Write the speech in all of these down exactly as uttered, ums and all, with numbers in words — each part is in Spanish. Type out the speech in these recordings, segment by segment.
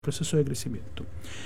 proceso de crecimiento.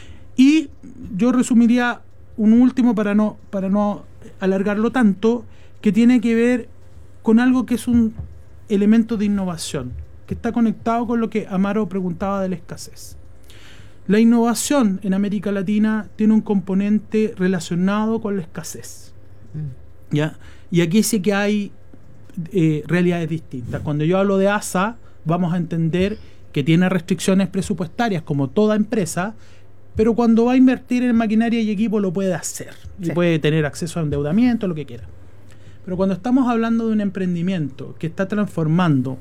Y yo resumiría un último para no, para no alargarlo tanto, que tiene que ver con algo que es un elemento de innovación, que está conectado con lo que Amaro preguntaba de la escasez. La innovación en América Latina tiene un componente relacionado con la escasez. Mm. ¿Ya? Y aquí sí que hay eh, realidades distintas. Cuando yo hablo de A S A, vamos a entender que tiene restricciones presupuestarias como toda empresa, pero cuando va a invertir en maquinaria y equipo lo puede hacer. Sí. Y puede tener acceso a endeudamiento, lo que quiera. Pero cuando estamos hablando de un emprendimiento que está transformando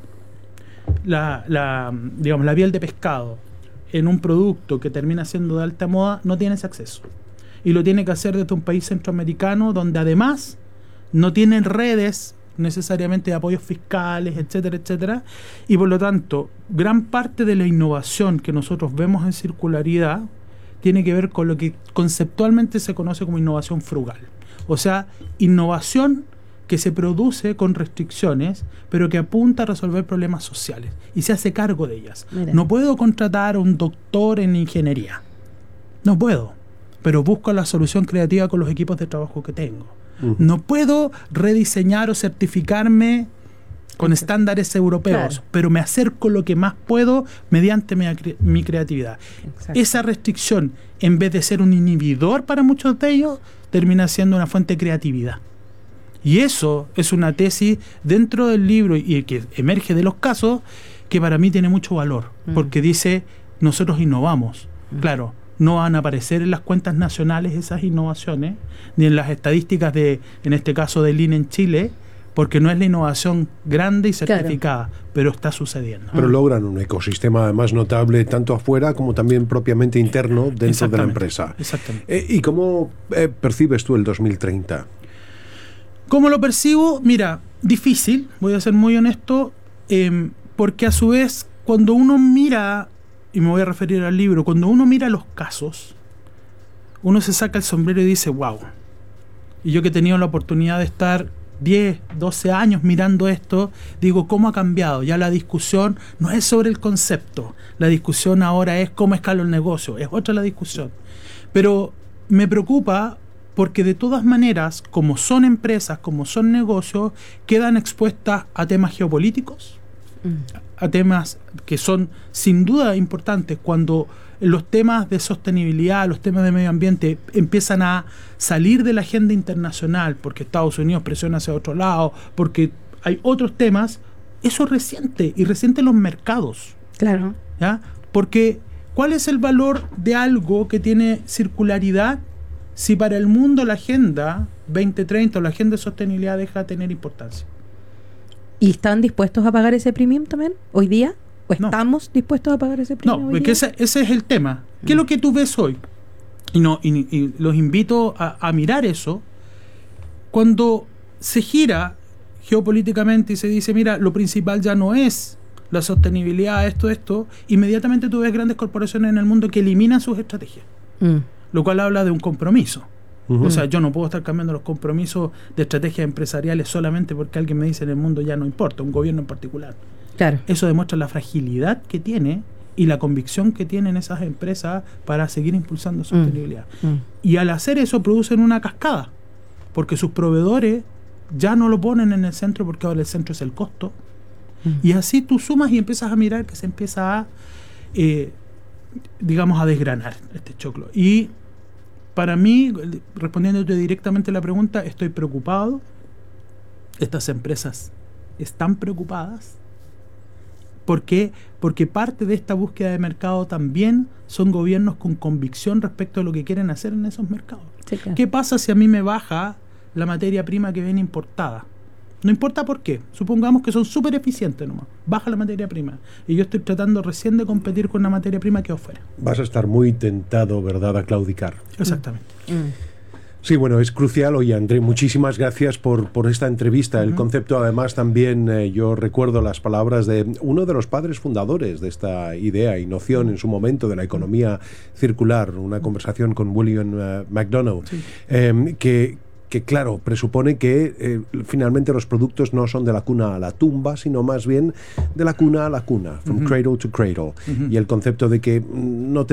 la, la, digamos, la piel de pescado en un producto que termina siendo de alta moda, no tiene ese acceso. Y lo tiene que hacer desde un país centroamericano donde además no tienen redes necesariamente de apoyos fiscales, etcétera, etcétera. Y por lo tanto, gran parte de la innovación que nosotros vemos en circularidad tiene que ver con lo que conceptualmente se conoce como innovación frugal. O sea, innovación que se produce con restricciones, pero que apunta a resolver problemas sociales y se hace cargo de ellas. Mira. No puedo contratar a un doctor en ingeniería. No puedo, pero busco la solución creativa con los equipos de trabajo que tengo. Uh-huh. No puedo rediseñar o certificarme con Exacto. estándares europeos, claro. pero me acerco lo que más puedo mediante mi, mi creatividad. Exacto. Esa restricción, en vez de ser un inhibidor para muchos de ellos, termina siendo una fuente de creatividad. Y eso es una tesis dentro del libro y que emerge de los casos que para mí tiene mucho valor, mm. porque dice, nosotros innovamos. Mm. Claro, no van a aparecer en las cuentas nacionales esas innovaciones, ni en las estadísticas de, en este caso del I N E en Chile, porque no es la innovación grande y certificada, claro. pero está sucediendo. Pero logran un ecosistema además notable tanto afuera como también propiamente interno dentro de la empresa. Exactamente. Eh, ¿Y cómo eh, percibes tú el dos mil treinta? ¿Cómo lo percibo? Mira, difícil, voy a ser muy honesto, eh, porque a su vez, cuando uno mira, y me voy a referir al libro, cuando uno mira los casos, uno se saca el sombrero y dice, wow. Y yo que he tenido la oportunidad de estar diez, doce años mirando esto, digo, ¿cómo ha cambiado? Ya la discusión no es sobre el concepto, la discusión ahora es cómo escalo el negocio, es otra la discusión. Pero me preocupa porque de todas maneras, como son empresas, como son negocios, quedan expuestas a temas geopolíticos, mm. a temas que son sin duda importantes cuando los temas de sostenibilidad, los temas de medio ambiente empiezan a salir de la agenda internacional porque Estados Unidos presiona hacia otro lado, porque hay otros temas, eso es reciente y reciente en los mercados. Claro. ¿Ya? Porque ¿cuál es el valor de algo que tiene circularidad si para el mundo la agenda veinte treinta o la agenda de sostenibilidad deja de tener importancia? ¿Y están dispuestos a pagar ese premium también hoy día? ¿O no. estamos dispuestos a pagar ese premium no, hoy porque día? Ese, ese es el tema. ¿Qué es lo que tú ves hoy? Y, no, y, y los invito a, a mirar eso. Cuando se gira geopolíticamente y se dice, mira, lo principal ya no es la sostenibilidad, esto, esto, inmediatamente tú ves grandes corporaciones en el mundo que eliminan sus estrategias. Mm. Lo cual habla de un compromiso. Uh-huh. O sea, yo no puedo estar cambiando los compromisos de estrategias empresariales solamente porque alguien me dice en el mundo ya no importa, un gobierno en particular. Claro. Eso demuestra la fragilidad que tiene y la convicción que tienen esas empresas para seguir impulsando sostenibilidad. Mm. Mm. Y al hacer eso producen una cascada, porque sus proveedores ya no lo ponen en el centro porque ahora el centro es el costo. Mm. Y así tú sumas y empiezas a mirar que se empieza a, eh, digamos, a desgranar este choclo. Y para mí, respondiéndote directamente a la pregunta, estoy preocupado. Estas empresas están preocupadas. ¿Por qué? Porque parte de esta búsqueda de mercado también son gobiernos con convicción respecto a lo que quieren hacer en esos mercados. Sí, claro. ¿Qué pasa si a mí me baja la materia prima que viene importada? No importa por qué. Supongamos que son súper eficientes nomás. Baja la materia prima. Y yo estoy tratando recién de competir con una materia prima que afuera. Vas a estar muy tentado, ¿verdad?, a claudicar. Exactamente. Mm. Sí, bueno, es crucial. Oye, André, muchísimas gracias por, por esta entrevista. El uh-huh. concepto, además, también eh, yo recuerdo las palabras de uno de los padres fundadores de esta idea y noción en su momento de la economía circular, una conversación con William uh, McDonough, sí. eh, que que claro, presupone que eh, finalmente los productos no son de la cuna a la tumba, sino más bien de la cuna a la cuna, from uh-huh. cradle to cradle. Uh-huh. Y el concepto de que no